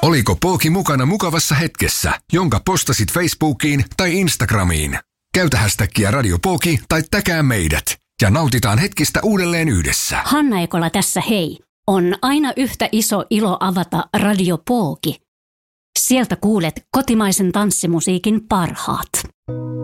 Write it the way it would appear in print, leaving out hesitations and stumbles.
Oliko Pooki mukana mukavassa hetkessä, jonka postasit Facebookiin tai Instagramiin? Käytä hashtagia Radio Pooki tai tägää meidät ja nautitaan hetkistä uudelleen yhdessä. Hanna Ekola tässä hei. On aina yhtä iso ilo avata Radio Pooki. Sieltä kuulet kotimaisen tanssimusiikin parhaat.